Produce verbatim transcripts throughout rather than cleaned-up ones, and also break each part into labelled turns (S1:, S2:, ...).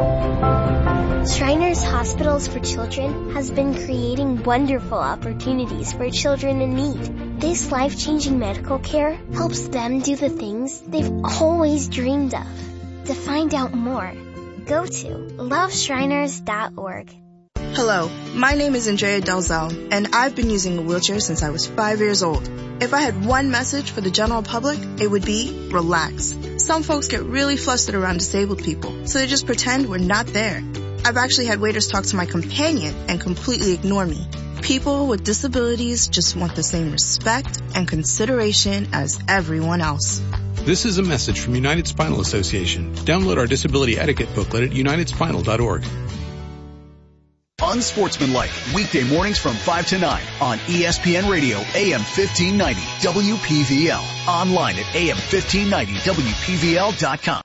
S1: Shriners Hospitals for Children has been creating wonderful opportunities for children in need. This life-changing medical care helps them do the things they've always dreamed of. To find out more, go to love shriners dot org.
S2: Hello, my name is Andrea Delzell, and I've been using a wheelchair since I was five years old. If I had one message for the general public, it would be relax. Some folks get really flustered around disabled people, so they just pretend we're not there. I've actually had waiters talk to my companion and completely ignore me. People with disabilities just want the same respect and consideration as everyone else.
S3: This is a message from United Spinal Association. Download our disability etiquette booklet at united spinal dot org.
S4: Unsportsmanlike, weekday mornings from five to nine on E S P N Radio, A M fifteen ninety, W P V L. Online at A M fifteen ninety W P V L dot com.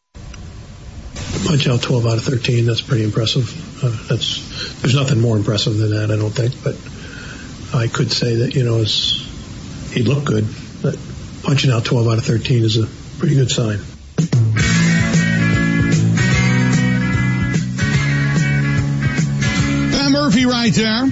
S5: Punch out twelve out of thirteen, that's pretty impressive. Uh, that's, there's nothing more impressive than that, I don't think, but I could say that, you know, it's, he looked good, but punching out twelve out of thirteen is a pretty good sign.
S6: Murphy right there.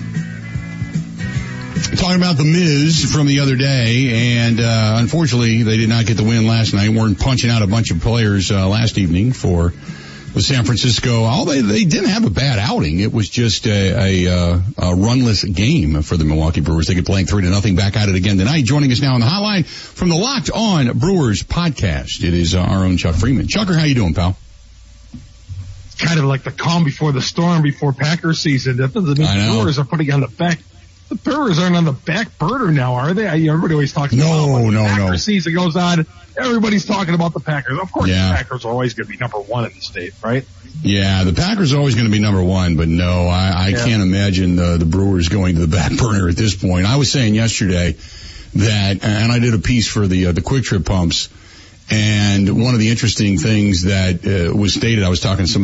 S6: Talking about the Miz from the other day, and uh, unfortunately they did not get the win last night. Weren't punching out a bunch of players uh, last evening for the San Francisco. Oh, they they didn't have a bad outing. It was just a, a, a runless game for the Milwaukee Brewers. They get playing three to nothing. Back at it again tonight. Joining us now on the hotline from the Locked On Brewers podcast, it is uh, our own Chuck Freeman. Chucker, how you doing, pal?
S7: Kind of like the calm before the storm before Packers season. The Brewers are putting on the back. The Brewers aren't on the back burner now, are they? Everybody always talks
S6: no,
S7: about when
S6: no,
S7: the Packers
S6: no.
S7: season goes on. Everybody's talking about the Packers. Of course,
S6: yeah.
S7: The Packers are always going to be number one in the state, right?
S6: Yeah, the Packers are always going to be number one, but no, I, I yeah. can't imagine the, the Brewers going to the back burner at this point. I was saying yesterday that, and I did a piece for the uh, the Quick Trip pumps. And one of the interesting things that uh, was stated, I was talking to some